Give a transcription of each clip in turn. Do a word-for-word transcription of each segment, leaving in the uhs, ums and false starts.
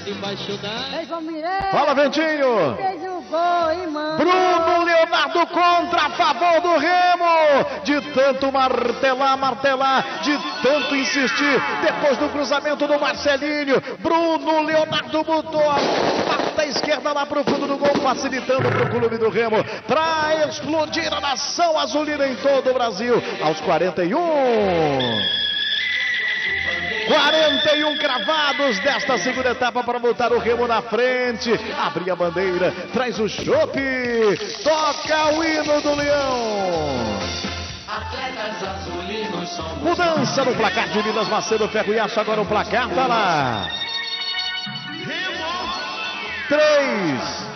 Fala, Ventinho. Fez o gol, hein, mano? Bruno Leonardo contra a favor do Remo. De tanto martelar, martelar, de tanto insistir. Depois do cruzamento do Marcelinho, Bruno Leonardo botou a parte esquerda lá pro fundo do gol, facilitando pro clube do Remo para explodir a nação azulina em todo o Brasil. Aos quarenta e um. quarenta e um cravados desta segunda etapa para botar o Remo na frente. Abre a bandeira, traz o chope, toca o hino do Leão. Mudança no placar de Minas Macedo, Ferro e Aço. Agora o placar tá lá. Três.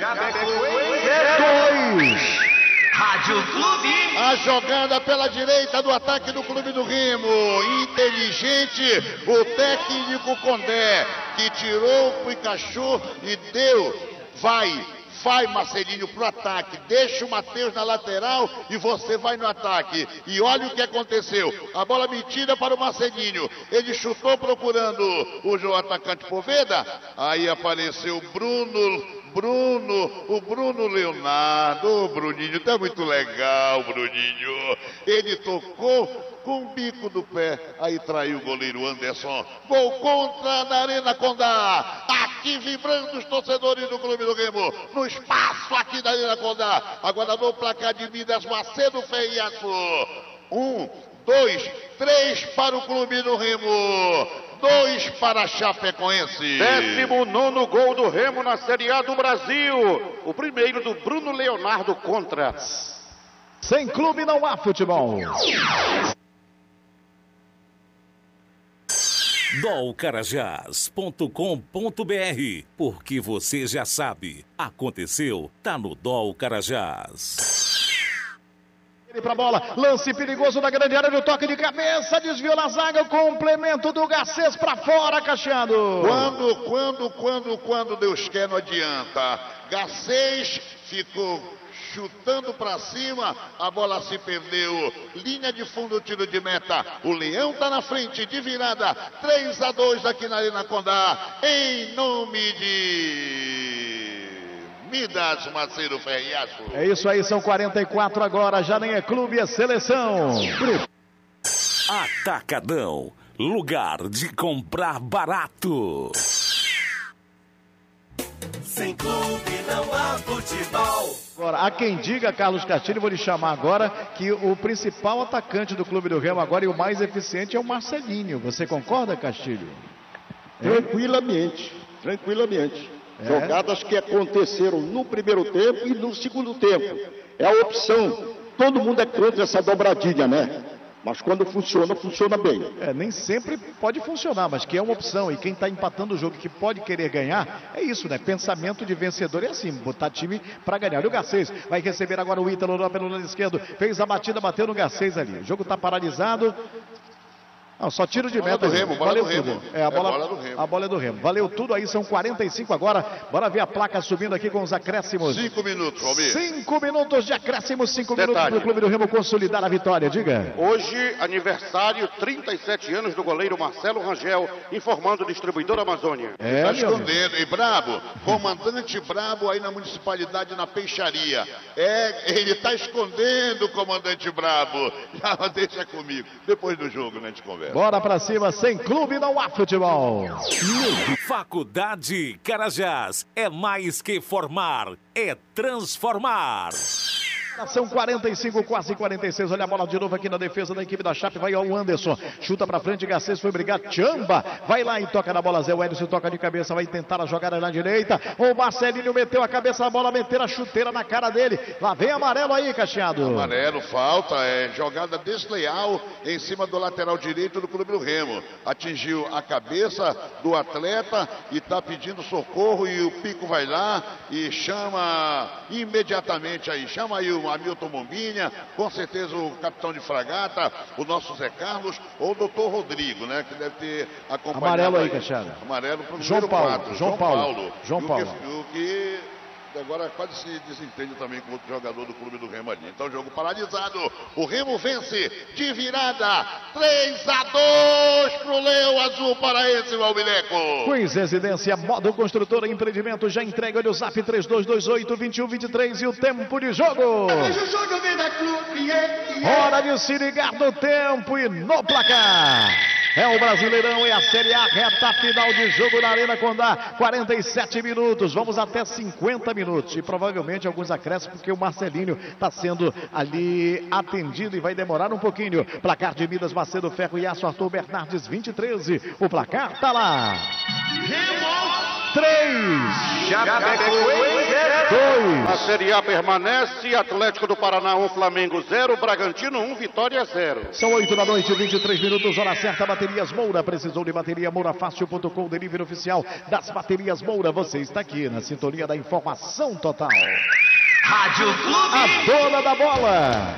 Dois. Rádio Clube. A jogada pela direita do ataque do Clube do Remo. Inteligente o técnico Condé, que tirou o Pikachu e deu. Vai, vai Marcelinho pro ataque. Deixa o Matheus na lateral e você vai no ataque. E olha o que aconteceu. A bola metida para o Marcelinho. Ele chutou procurando o atacante Poveda. Aí apareceu o Bruno. Bruno, o Bruno Leonardo, o Bruninho, tá muito legal, Bruninho. Ele tocou com o bico do pé, aí traiu o goleiro Anderson. Gol contra na Arena Condá. Aqui vibrando os torcedores do Clube do Remo, no espaço aqui da Arena Condá. Agora no placar de Minas Macedo, Ferriaço. Um, dois, três para o Clube do Remo. Dois para a Chapecoense. Décimo nono gol do Remo na Série A do Brasil. O primeiro do Bruno Leonardo contra. Sem clube não há futebol. dol carajás ponto com ponto br, porque você já sabe, aconteceu, tá no Dol Carajás. Ele pra bola, lance perigoso da grande área do toque de cabeça, desviou na zaga, o complemento do Garcês pra fora, Cacheado. Quando, quando, quando, quando Deus quer, não adianta. Garcês ficou chutando pra cima, a bola se perdeu. Linha de fundo, tiro de meta. O Leão tá na frente de virada. três a dois aqui na Arena Condá. Em nome de Minas Macedo, Ferriaço. É isso aí, são quarenta e quatro agora, já nem é clube, é seleção. Atacadão, lugar de comprar barato. Sem clube não há futebol. Agora, há quem diga, Carlos Castilho, vou lhe chamar agora, que o principal atacante do Clube do Remo agora e o mais eficiente é o Marcelinho. Você concorda, Castilho? Tranquilamente, tranquilamente. É. Jogadas que aconteceram no primeiro tempo e no segundo tempo. É a opção. Todo mundo é contra essa dobradinha, né? Mas quando funciona, funciona bem. É, nem sempre pode funcionar, mas que é uma opção. E quem está empatando o jogo que pode querer ganhar, é isso, né? Pensamento de vencedor é assim, botar time para ganhar. E o Garcês vai receber agora o Ítalo pelo lado esquerdo. Fez a batida, bateu no Garcês ali. O jogo está paralisado. Não, só tiro de meta. Do Remo, bola Valeu do tudo. Remo. É, a bola, é bola do Remo. A bola é do Remo. Valeu tudo aí, são quarenta e cinco agora. Bora ver a placa subindo aqui com os acréscimos. Cinco minutos, Almir. Cinco minutos de acréscimos, cinco Detalhe. minutos para o Clube do Remo consolidar a vitória. Diga. Hoje, aniversário, trinta e sete anos do goleiro Marcelo Rangel, informando o distribuidor Amazônia. É, Tá meu amigo. escondendo, e Brabo, comandante Brabo aí na municipalidade, na peixaria. É, ele tá escondendo o comandante Brabo. Já deixa comigo. Depois do jogo, né, a gente conversa. Bora pra cima, sem clube não há futebol. Faculdade Carajás é mais que formar, é transformar. São quarenta e cinco, quase quarenta e seis. Olha a bola de novo aqui na defesa da equipe da Chape. Vai ao Anderson. Chuta pra frente. Garcês foi brigar. Tchamba. Vai lá e toca na bola. Zé Wellington toca de cabeça. Vai tentar a jogada na direita. O Marcelinho meteu a cabeça na bola. Meteu a chuteira na cara dele. Lá vem amarelo aí, Cacheado. Amarelo, falta. É jogada desleal em cima do lateral direito do Clube do Remo. Atingiu a cabeça do atleta e tá pedindo socorro. E o Pico vai lá e chama imediatamente aí. Chama aí o Hamilton Bombinha, com certeza o capitão de fragata, o nosso Zé Carlos, ou o doutor Rodrigo, né? Que deve ter acompanhado. Amarelo aí, aí. Cacheado. Amarelo pro João número Paulo, quatro. João Paulo. João E o Paulo. que, o que Agora quase se desentende também com outro jogador do clube do Remo ali. Então, jogo paralisado. O Remo vence de virada. três a dois pro Leão Azul Paraense, Valmineco. Queens Residência, modo construtora, empreendimento. Já entrega o zap três dois dois oito, dois um dois três e o tempo de jogo. Hora de se ligar no tempo e no placar. É o Brasileirão e a Série A, reta final de jogo na Arena Condá, quarenta e sete minutos, vamos até cinquenta minutos e provavelmente alguns acréscimos porque o Marcelinho está sendo ali atendido e vai demorar um pouquinho. Placar de Midas, Macedo, Ferro e Aço, Arthur Bernardes, vinte e treze, o placar tá lá. três, dois. A Série A permanece, Atlético do Paraná um, Flamengo zero, Bragantino um, Vitória zero. São oito da noite, vinte e três minutos, hora certa, Baterias Moura, precisou de bateria, moura fácil ponto com, delivery oficial das Baterias Moura, você está aqui na sintonia da informação total. Rádio Clube. A dona da bola.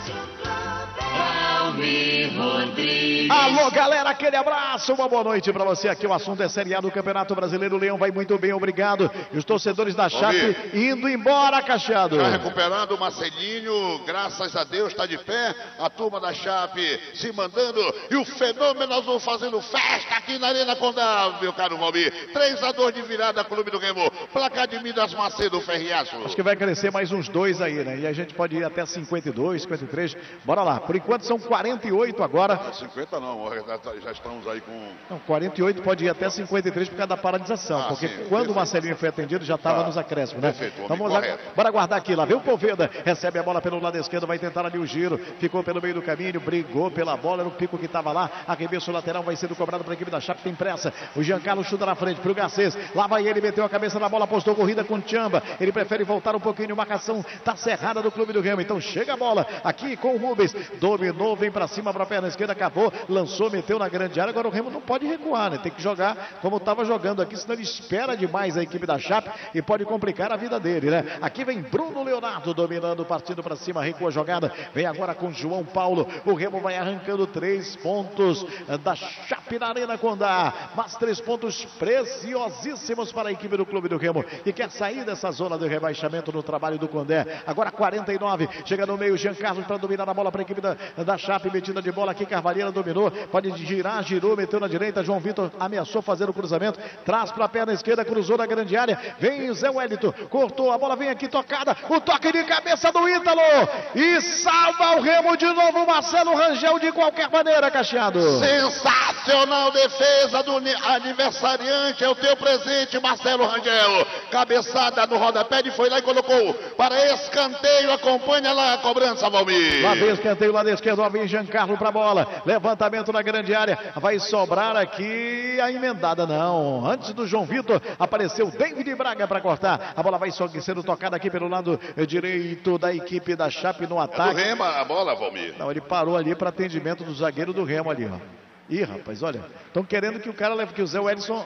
Alô, galera, aquele abraço, uma boa noite pra você. Aqui o assunto é Série A do Campeonato Brasileiro. O Leão vai muito bem, obrigado. E os torcedores da Chape indo embora, Cacheado. Já recuperado o Marcelinho, graças a Deus, está de pé. A turma da Chape se mandando. E o Fenômeno Azul fazendo festa aqui na Arena Condá, meu caro Valmir. três a dois de virada, Clube do Remo. Placar de Midas, Macedo, Ferriaço. Acho que vai crescer mais uns dois aí, né? E a gente pode ir até cinquenta e dois, cinquenta e três. Bora lá. Por enquanto são quarenta e oito agora. cinquenta não, já estamos aí com... Não, quarenta e oito pode ir até cinquenta e três por causa da paralisação. Ah, porque sim, quando perfeito. O Marcelinho foi atendido já estava ah, nos acréscimos, né? Perfeito, então vamos lá, bora guardar aqui. Lá vem o Poveda, recebe a bola pelo lado esquerdo, vai tentar ali o giro. Ficou pelo meio do caminho, brigou pela bola, era o Pico que estava lá. Arremesso lateral vai sendo cobrado para a equipe da Chape, tem pressa. O Giancarlo chuta na frente para o Garcês. Lá vai ele, meteu a cabeça na bola, apostou corrida com o Tchamba. Ele prefere voltar um pouquinho, marcação tá cerrada do Clube do Remo. Então chega a bola aqui com o Rubens. Dominou, vem para cima para a perna esquerda, acabou, lançou, meteu na grande área. Agora o Remo não pode recuar, né? Tem que jogar como estava jogando aqui, senão ele espera demais a equipe da Chape e pode complicar a vida dele, né? Aqui vem Bruno Leonardo dominando, partindo para cima, recua a jogada. Vem agora com João Paulo. O Remo vai arrancando três pontos da Chape na Arena Condá, mas três pontos preciosíssimos para a equipe do Clube do Remo e quer sair dessa zona de rebaixamento no trabalho do Condé. Agora quarenta e nove, chega no meio Jean Carlos para dominar a bola para a equipe da, da Chape, metida de bola aqui, Carvalheira dominou, pode girar, girou, meteu na direita, João Vitor ameaçou fazer o cruzamento, traz para a perna esquerda, cruzou na grande área, vem o Zé Wellington, cortou, a bola vem aqui tocada, o toque de cabeça do Ítalo e salva o Remo de novo, Marcelo Rangel de qualquer maneira, Cacheado. Sensacional defesa do aniversariante, é o teu presente, Marcelo Rangel, cabeçada no rodapé e foi lá e colocou para escanteio, acompanha lá a cobrança, Valmir. Lá vem escanteio, lá da esquerda, vem Giancarlo para a bola, levantamento na grande área, vai sobrar aqui a emendada, não, antes do João Vitor, apareceu David Braga para cortar, a bola vai só sendo tocada aqui pelo lado direito da equipe da Chape no ataque. É do Remo a bola, Valmir. Não, ele parou ali para atendimento do zagueiro do Remo ali, ó. Ih, rapaz, olha, estão querendo que o cara leve, que o Zé Wellington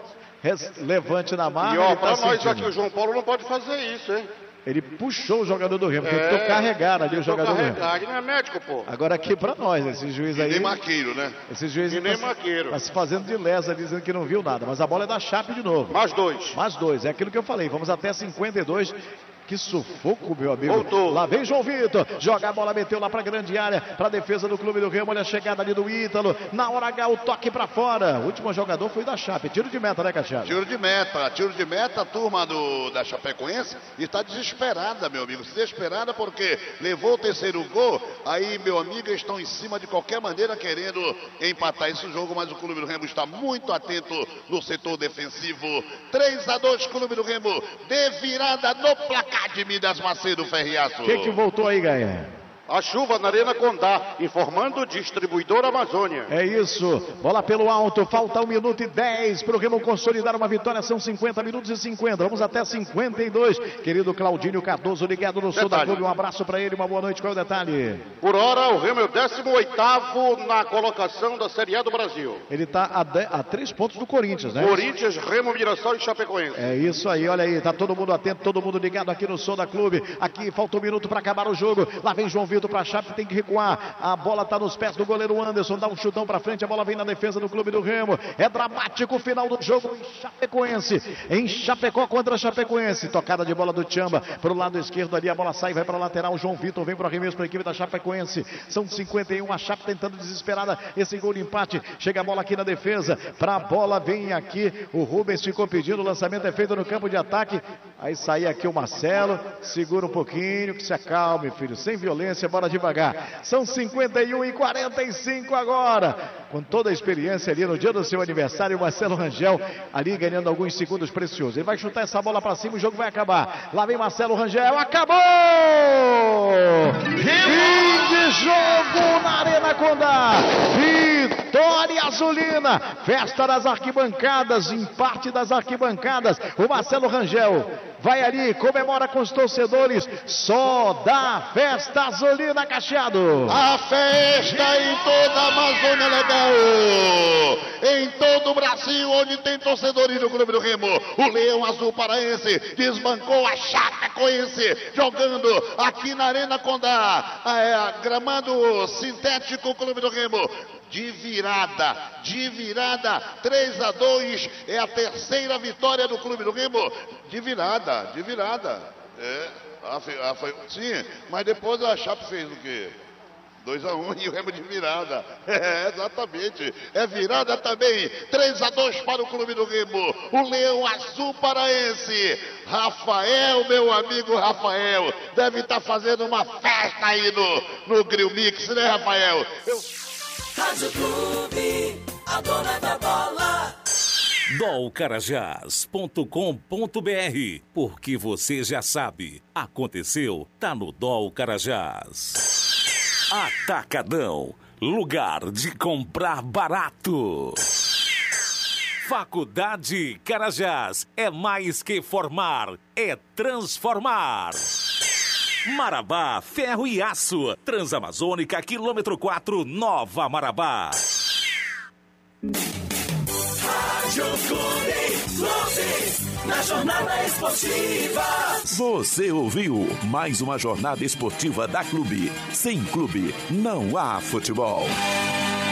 levante na marca. E ó, para tá nós aqui, o João Paulo não pode fazer isso, hein? Ele puxou o jogador do Remo, é, tentou carregar ali o jogador do Remo. Ele não é médico, pô. Agora aqui pra nós, esse juiz aí... E nem maqueiro, né? Esse juiz e nem tá, maqueiro. Tá se fazendo de lesa, dizendo que não viu nada. Mas a bola é da Chape de novo. Mais dois. Mais dois, é aquilo que eu falei. Vamos até cinquenta e dois. Que sufoco, meu amigo. Voltou. Lá vem João Vitor. Joga a bola, meteu lá pra grande área. Pra defesa do Clube do Remo. Olha a chegada ali do Ítalo. Na hora H, o toque pra fora. O último jogador foi da Chape. Tiro de meta, né, Cacheado? Tiro de meta. Tiro de meta. A turma do, da Chapecoense está desesperada, meu amigo. Desesperada porque levou o terceiro gol. Aí, meu amigo, estão em cima de qualquer maneira querendo empatar esse jogo. Mas o Clube do Remo está muito atento no setor defensivo. três a dois, Clube do Remo. De virada no placar. De Midas, Macedo, Ferriaço. O que que voltou aí, Gaia? A chuva na Arena Condá, informando distribuidor Amazônia. É isso, bola pelo alto, falta um minuto e dez para o Remo consolidar uma vitória, são cinquenta minutos e cinquenta, vamos até cinquenta e dois. Querido Claudinho Cardoso, ligado no Sul da Clube, um abraço para ele, uma boa noite, qual é o detalhe? Por hora, o Remo é o décimo oitavo na colocação da Série A do Brasil. Ele está a, a três pontos do Corinthians, né? Corinthians, Remo, Mirassol e Chapecoense. É isso aí, olha aí, tá todo mundo atento, todo mundo ligado aqui no Sul da Clube. Aqui falta um minuto para acabar o jogo, lá vem João Vitor. Vitor para a Chape, tem que recuar. A bola está nos pés do goleiro Anderson. Dá um chutão para frente. A bola vem na defesa do Clube do Remo. É dramático o final do jogo em Chapecoense. Em Chapecó contra Chapecoense. Tocada de bola do Tchamba para o lado esquerdo ali. A bola sai, vai para a lateral. João Vitor vem para o arremesso para a equipe da Chapecoense. São cinquenta e um. A Chape tentando desesperada esse gol de empate. Chega a bola aqui na defesa. Para a bola vem aqui. O Rubens ficou pedindo. O lançamento é feito no campo de ataque. Aí sai aqui o Marcelo. Segura um pouquinho. Que se acalme, filho. Sem violência. Bora devagar. São cinquenta e um e quarenta e cinco agora. Com toda a experiência ali no dia do seu aniversário. O Marcelo Rangel ali ganhando alguns segundos preciosos. Ele vai chutar essa bola para cima. O jogo vai acabar. Lá vem Marcelo Rangel. Acabou! Fim de jogo na Arena Condá. Vitória azulina. Festa das arquibancadas. Empate das arquibancadas. O Marcelo Rangel vai ali, comemora com os torcedores. Só dá festa azulina, Cacheado. A festa em toda a Amazônia legal. Em todo o Brasil, onde tem torcedores do Clube do Remo. O Leão Azul Paraense desbancou a Chapecoense, jogando aqui na Arena Condá. É, gramado sintético, Clube do Remo. De virada, de virada, três a dois, é a terceira vitória do Clube do Remo. De virada, de virada. É, a, a, foi, sim, mas depois a Chape fez o quê? dois a um e o Remo de virada. É, exatamente. É virada também. três a dois para o Clube do Remo. O Leão Azul Paraense. Rafael, meu amigo Rafael, deve estar fazendo uma festa aí no, no Grill Mix, né, Rafael? Eu... Rádio Clube, a dona da bola. dol carajás ponto com ponto br, porque você já sabe, aconteceu, tá no Dol Carajás. Atacadão, lugar de comprar barato. Faculdade Carajás, é mais que formar, é transformar. Marabá, ferro e aço, Transamazônica, quilômetro quatro, Nova Marabá. Rádio Clube, Clube, na jornada esportiva. Você ouviu mais uma jornada esportiva da Clube. Sem Clube, não há futebol.